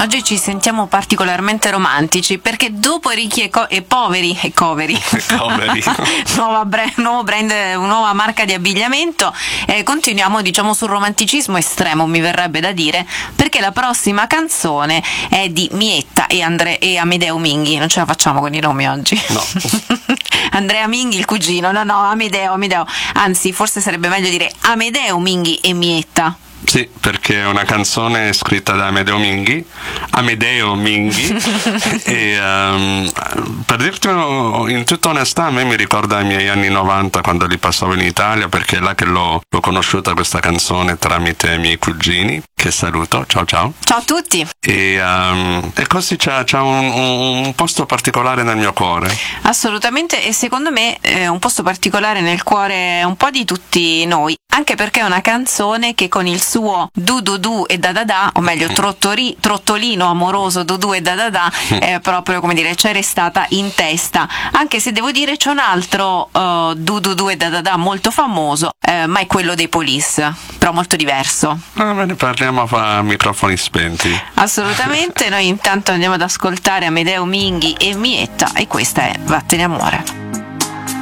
Oggi ci sentiamo particolarmente romantici perché dopo Ricchi e Poveri nuovo brand, nuova marca di abbigliamento, continuiamo sul romanticismo estremo, mi verrebbe da dire, perché la prossima canzone è di Mietta e Amedeo Minghi. Non ce la facciamo con i nomi oggi? No. Andrea Minghi, il cugino, no, Amedeo, anzi forse sarebbe meglio dire Amedeo Minghi e Mietta. Sì, perché è una canzone scritta da Amedeo Minghi e per dirtelo in tutta onestà, a me mi ricorda i miei anni 90 quando li passavo in Italia, perché è là che l'ho conosciuta questa canzone tramite i miei cugini, che saluto, ciao ciao a tutti, e così c'ha un posto particolare nel mio cuore. Assolutamente, e secondo me è un posto particolare nel cuore un po' di tutti noi, anche perché è una canzone che con il suo du e da, o meglio trottolino amoroso du e da, è proprio, come dire, c'è restata in testa, anche se devo dire c'è un altro du e da molto famoso, ma è quello dei Police, però molto diverso. Ne parliamo a microfoni spenti. Assolutamente. Noi intanto andiamo ad ascoltare Amedeo Minghi e Mietta, e questa è Vattene amore.